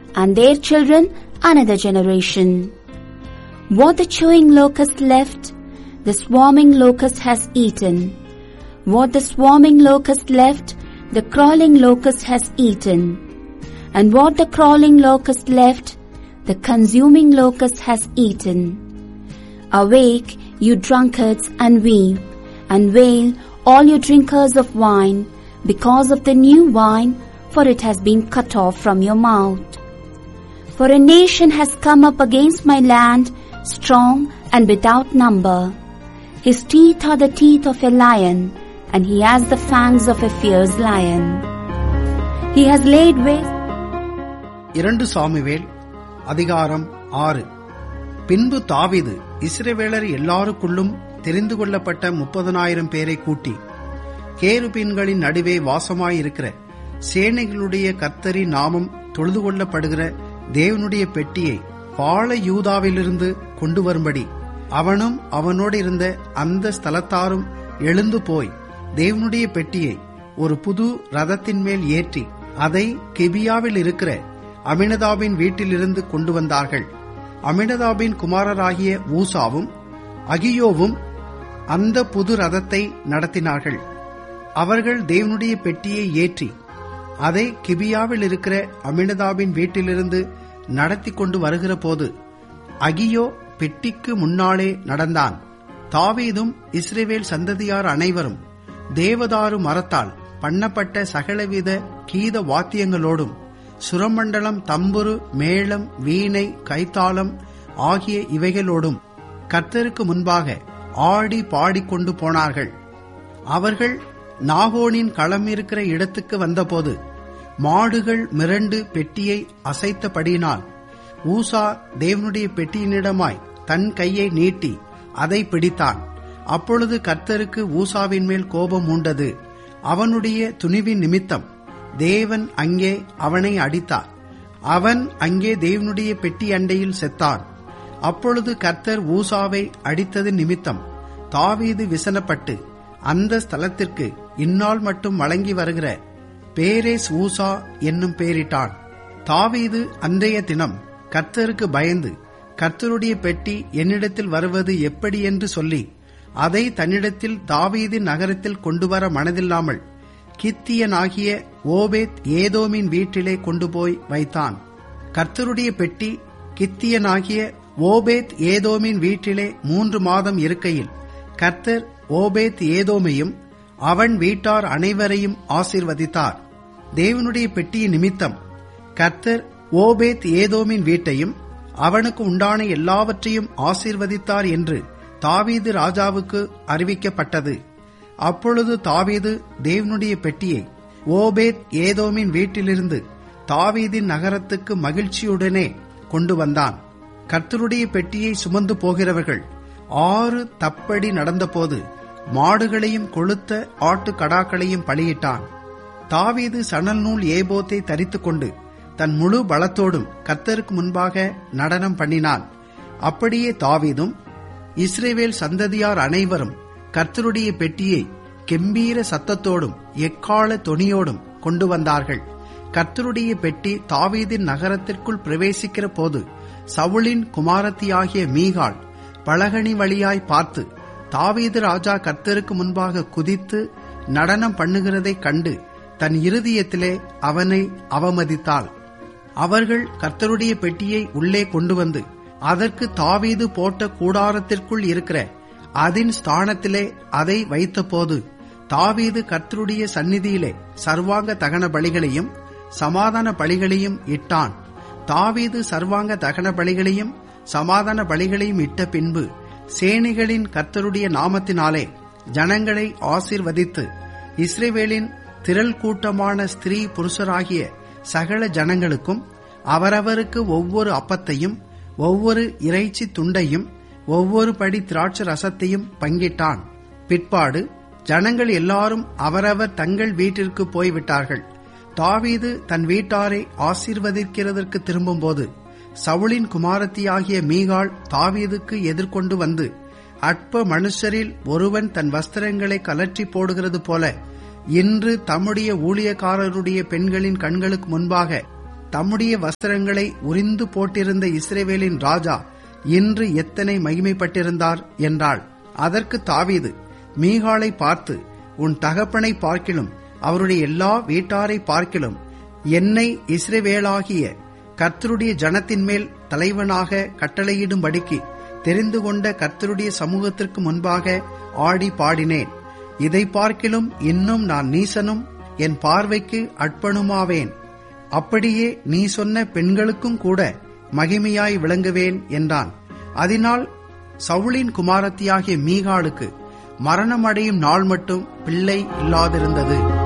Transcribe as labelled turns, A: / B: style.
A: and their children another generation. What the chewing locust left, the swarming locust has eaten. What the swarming locust left, the crawling locust has eaten. And what the crawling locust left, the consuming locust has eaten. Awake, you drunkards, and weep, and wail, all you drinkers of wine, because of the new wine, for it has been cut off from your mouth. For a nation has come up against my land, strong and without number. His teeth are the teeth of a lion, and he has the fangs of a fierce lion. He has laid waste.
B: 2 Samuel அதிகாரம் 6. பின்பு தாவீது இஸ்ரவேலர் எல்லாருக்குள்ளும் தெரிந்து கொள்ளப்பட்ட 30,000 பேரை கூட்டி, கேருபீன்களின் நடுவே வாசமாயிருக்கிற சேனைகளுடைய கர்த்தரின் நாமம் தொழுது கொள்ளப்படுகிற தேவனுடைய பெட்டியை பாழ யூதாவிலிருந்து கொண்டு வரும்படி அவனும் அவனோடு இருந்த அந்த ஸ்தலத்தாரும் எழுந்து போய் தேவனுடைய பெட்டியை ஒரு புது ரதத்தின் மேல் ஏற்றி அதை கிபியாவில் இருக்கிற அமினதாபின் வீட்டிலிருந்து கொண்டு வந்தார்கள். அமினதாபின் குமாரராகிய ஊசாவும் அகியோவும் அந்த புது ரதத்தை நடத்தினார்கள். அவர்கள் தேவனுடைய பெட்டியை ஏற்றி அதை கிபியாவில் இருக்கிற அமினதாபின் வீட்டிலிருந்து நடத்தி கொண்டு வருகிற போது அகியோ பெட்டிக்கு முன்னாலே நடந்தான். தாவீதும் இஸ்ரவேல் சந்ததியார் அனைவரும் தேவதாரு மரத்தால் பண்ணப்பட்ட சகலவித கீத வாத்தியங்களோடும் சுரமண்டலம், தம்புரு, மேளம், வீணை, கைத்தாளம் ஆகிய இவைகளோடும் கர்த்தருக்கு முன்பாக ஆடி பாடிக்கொண்டு போனார்கள். அவர்கள் நாகோனின் களம் இருக்கிற இடத்துக்கு வந்தபோது மாடுகள் மிரண்டு பெட்டியை அசைத்தபடியினால் ஊசா தேவனுடைய பெட்டியினிடமாய் தன் கையை நீட்டி அதை பிடித்தான். அப்பொழுது கர்த்தருக்கு ஊசாவின் மேல் கோபம் உண்டது. அவனுடைய துணிவின் நிமித்தம் தேவன் அங்கே அவனை அடித்தார். அவன் அங்கே தேவனுடைய பெட்டி அண்டையில் செத்தான். அப்பொழுது கர்த்தர் ஊசாவை அடித்தது நிமித்தம் தாவீது விசனப்பட்டு அந்த ஸ்தலத்திற்கு இந்நாள் மட்டும் வழங்கி வருகிற பேரேஸ் ஊசா என்னும் பெயரிட்டான். தாவீது அன்றைய தினம் கர்த்தருக்கு பயந்து, கர்த்தருடைய பெட்டி என்னிடத்தில் வருவது எப்படி என்று சொல்லி அதை தன்னிடத்தில் தாவீதின் நகரத்தில் கொண்டு வர மனதில்லாமல் கித்தியனாகிய ஓபேத் ஏதோமின் வீட்டிலே கொண்டு போய் வைத்தான். கர்த்தருடைய பெட்டி கித்தியனாகிய ஓபேத் ஏதோமின் வீட்டிலே 3 மாதம் இருக்கையில் கர்த்தர் ஓபேத் ஏதோமையும் அவன் வீட்டார் அனைவரையும் ஆசீர்வதித்தார். தேவனுடைய பெட்டியின் நிமித்தம் கர்த்தர் ஓபேத் ஏதோமின் வீட்டையும் அவனுக்கு உண்டான எல்லாவற்றையும் ஆசீர்வதித்தார் என்று தாவீது ராஜாவுக்கு அறிவிக்கப்பட்டது. அப்பொழுது தாவீது தேவனுடைய பெட்டியை ஓபேத் ஏதோமின் வீட்டிலிருந்து தாவீதின் நகரத்துக்கு மகிழ்ச்சியுடனே கொண்டு வந்தான். கர்த்தருடைய பெட்டியை சுமந்து போகிறவர்கள் 6 தப்படி நடந்தபோது மாடுகளையும் கொழுத்த ஆட்டுக்கடாக்களையும் பலியிட்டான். தாவீது சணல் நூல் ஏபோத்தை தரித்துக் கொண்டு தன் முழு பலத்தோடும் கர்த்தருக்கு முன்பாக நடனம் பண்ணினான். அப்படியே தாவீதும் இஸ்ரவேல் சந்ததியார் அனைவரும் கர்த்தருடைய பெட்டியை கெம்பீர சத்தத்தோடும் எக்கால தொனியோடும் கொண்டு வந்தார்கள். கர்த்தருடைய பெட்டி தாவீதின் நகரத்திற்குள் பிரவேசிக்கிற போது சவுலின் குமாரத்தியாகிய மீகாள் பலகணி வழியாய் பார்த்து தாவீது ராஜா கர்த்தருக்கு முன்பாக குதித்து நடனம் பண்ணுகிறதைக் கண்டு தன் இருதயத்திலே அவனை அவமதித்தாள். அவர்கள் கர்த்தருடைய பெட்டியை உள்ளே கொண்டு வந்து அதற்கு தாவீது போட்ட கூடாரத்திற்குள் இருக்கிற அதன் ஸ்தானத்திலே அதை வைத்தபோது தாவீது கர்த்தருடைய சந்நிதியிலே சர்வாங்க தகன பலிகளையும் சமாதான பலிகளையும் இட்டான். தாவீது சர்வாங்க தகன பலிகளையும் சமாதான பலிகளையும் இட்ட பின்பு சேனைகளின் கர்த்தருடைய நாமத்தினாலே ஜனங்களை ஆசீர்வதித்து இஸ்ரவேலின் திரள் கூட்டமான ஸ்திரீ புருஷராகிய சகல ஜனங்களுக்கும் அவரவருக்கு ஒவ்வொரு அப்பத்தையும் ஒவ்வொரு இறைச்சி துண்டையும் ஒவ்வொரு படி திராட்சை ரசத்தையும் பங்கிட்டான். பிற்பாடு ஜனங்கள் எல்லாரும் அவரவர் தங்கள் வீட்டிற்கு போய்விட்டார்கள். தாவீது தன் வீட்டாரை ஆசீர்வதிக்கிறதற்கு திரும்பும்போது சவுலின் குமாரத்தியாகிய மீகாள் தாவீதுக்கு எதிர்கொண்டு வந்து, அற்ப மனுஷரில் ஒருவன் தன் வஸ்திரங்களை கலற்றி போடுகிறது போல இன்று தம்முடைய ஊழியக்காரருடைய பெண்களின் கண்களுக்கு முன்பாக தம்முடைய வஸ்திரங்களை உரிந்து போட்டிருந்த இஸ்ரவேலின் ராஜா இன்று எத்தனை மகிமைப்பட்டிருந்தார் என்றாள். அதற்கு தாவீது மீகாளை பார்த்து, உன் தகப்பனை பார்க்கிலும் அவருடைய எல்லா வீட்டாரை பார்க்கிலும் என்னை இஸ்ரவேலாகிய கர்த்தருடைய ஜனத்தின் மேல் தலைவனாக கட்டளையிடும்படிக்கு தெரிந்து கொண்ட கர்த்தருடைய சமூகத்திற்கு முன்பாக ஆடி பாடினேன். இதை பார்க்கிலும் இன்னும் நான் நீசனும் என் பார்வைக்கு அற்பனுமாவேன். அப்படியே நீ சொன்ன பெண்களுக்கும் கூட மகிமையாய் விளங்குவேன் என்றான். அதனால் சவுலின் குமாரத்தியாகிய மீகாளுக்கு மரணமடையும் நாள் மட்டும் பிள்ளை இல்லாதிருந்தது.